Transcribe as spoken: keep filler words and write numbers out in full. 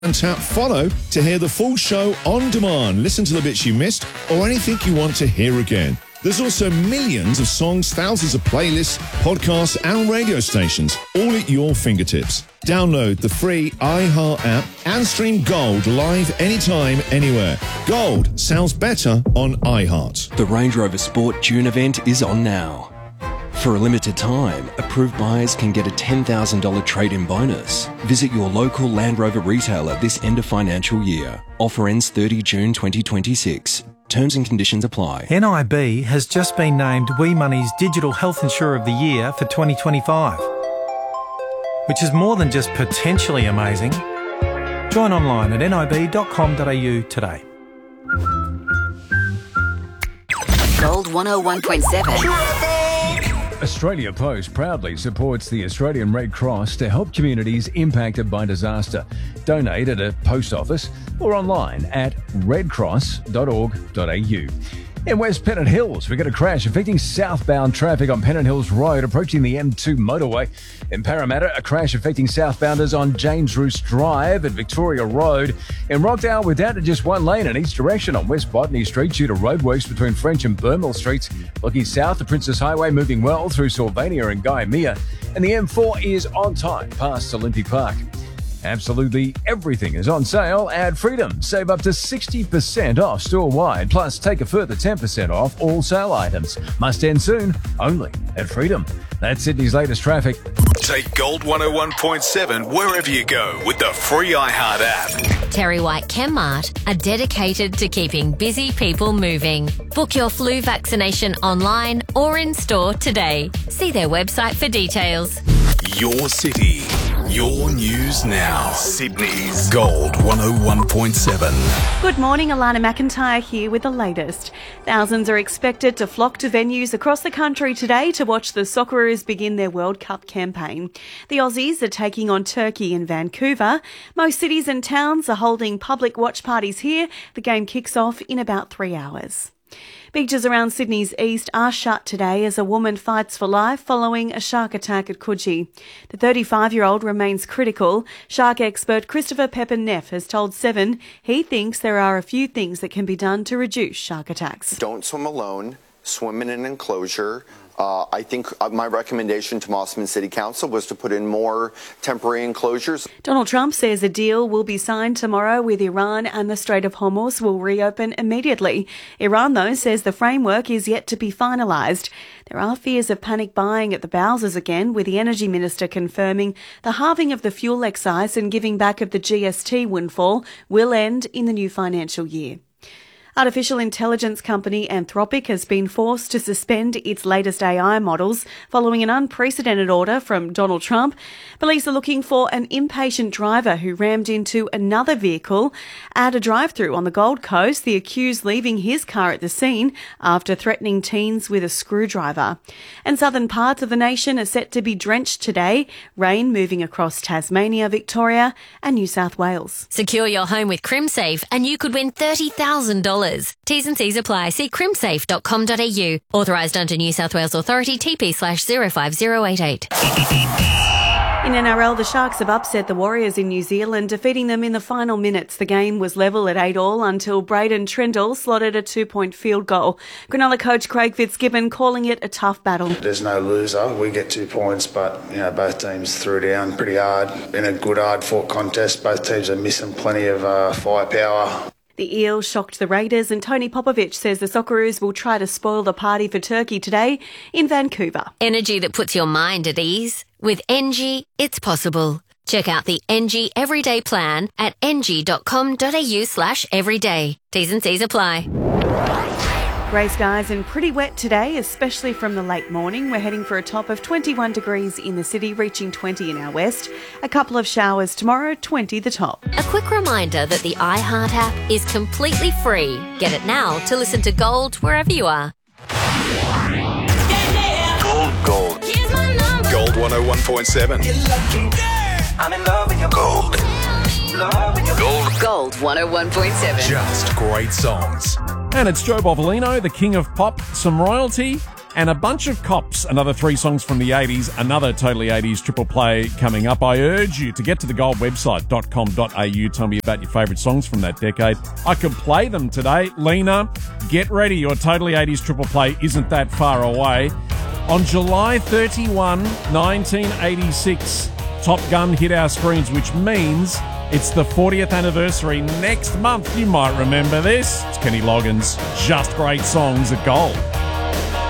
And tap follow to hear the full show on demand, listen to the bits you missed, or anything you want to hear again. There's also millions of songs, thousands of playlists, podcasts, and radio stations, all at your fingertips. Download the free iHeart app and stream Gold live anytime, anywhere. Gold sounds better on iHeart. The Range Rover Sport June event is on now. For a limited time, approved buyers can get a ten thousand dollars trade-in bonus. Visit your local Land Rover retailer this end of financial year. Offer ends thirtieth of June twenty twenty-six. Terms and conditions apply. N I B has just been named Wee Money's Digital Health Insurer of the Year for twenty twenty-five, which is more than just potentially amazing. Join online at nib dot com dot a u today. Gold one oh one point seven. Australia Post proudly supports the Australian Red Cross to help communities impacted by disaster. Donate at a post office or online at red cross dot org dot a u. In West Pennant Hills, we got a crash affecting southbound traffic on Pennant Hills Road approaching the M two motorway. In Parramatta, a crash affecting southbounders on James Roos Drive at Victoria Road. In Rockdale, we're down to just one lane in each direction on West Botany Street due to roadworks between French and Burmel Streets. Looking south, the Princess Highway moving well through Sylvania and Guyamere. And the M four is on time past Olympic Park. Absolutely everything is on sale at Freedom. Save up to sixty percent off store-wide, plus take a further ten percent off all sale items. Must end soon, only at Freedom. That's Sydney's latest traffic. Take Gold one oh one point seven wherever you go with the free iHeart app. Terry White ChemMart are dedicated to keeping busy people moving. Book your flu vaccination online or in store today. See their website for details. Your city, your news now. Sydney's Gold one oh one point seven. Good morning, Alana McIntyre here with the latest. Thousands are expected to flock to venues across the country today to watch the Socceroos begin their World Cup campaign. The Aussies are taking on Turkey in Vancouver. Most cities and towns are holding public watch parties here. The game kicks off in about three hours. Beaches around Sydney's east are shut today as a woman fights for life following a shark attack at Coogee. The thirty-five-year-old remains critical. Shark expert Christopher Pepper-Neff has told Seven he thinks there are a few things that can be done to reduce shark attacks. Don't swim alone. Swim in an enclosure. Uh, I think my recommendation to Mosman City Council was to put in more temporary enclosures. Donald Trump says a deal will be signed tomorrow with Iran and the Strait of Hormuz will reopen immediately. Iran, though, says the framework is yet to be finalised. There are fears of panic buying at the Bowsers again, with the Energy Minister confirming the halving of the fuel excise and giving back of the G S T windfall will end in the new financial year. Artificial intelligence company Anthropic has been forced to suspend its latest A I models following an unprecedented order from Donald Trump. Police are looking for an impatient driver who rammed into another vehicle at a drive-through on the Gold Coast, the accused leaving his car at the scene after threatening teens with a screwdriver. And southern parts of the nation are set to be drenched today, rain moving across Tasmania, Victoria and New South Wales. Secure your home with CrimSafe and you could win thirty thousand dollars. T's and C's apply. See crimsafe dot com dot a u. Authorised under New South Wales Authority, T P slash zero five zero eight eight. In N R L, the Sharks have upset the Warriors in New Zealand, defeating them in the final minutes. The game was level at eight all until Braden Trindle slotted a two-point field goal. Cronulla coach Craig Fitzgibbon calling it a tough battle. There's no loser. We get two points, but you know both teams threw down pretty hard in a good, hard-fought contest. Both teams are missing plenty of uh, firepower. The Eels shocked the Raiders, and Tony Popovich says the Socceroos will try to spoil the party for Turkey today in Vancouver. Energy that puts your mind at ease. With Engie, it's possible. Check out the Engie Everyday Plan at engie dot com dot a u slash everyday. T's and C's apply. Grey skies and pretty wet today, especially from the late morning. We're heading for a top of twenty-one degrees in the city, reaching twenty in our west. A couple of showers tomorrow, twenty the top. A quick reminder that the iHeart app is completely free. Get it now to listen to Gold wherever you are. Gold, gold. Gold one oh one point seven. I'm in love with your Gold. Gold. Gold one oh one point seven. Just great songs. And it's Joe Bovolino, the king of pop, some royalty, and A Bunch of Cops, another three songs from the eighties, another totally eighties triple play coming up. I urge you to get to the Gold website, dot com dot a u. Tell me about your favourite songs from that decade. I could play them today. Lena, get ready. Your totally eighties triple play isn't that far away. On July thirty-first, nineteen eighty-six, Top Gun hit our screens, which means it's the fortieth anniversary next month. You might remember this. It's Kenny Loggins, Just Great Songs at Gold.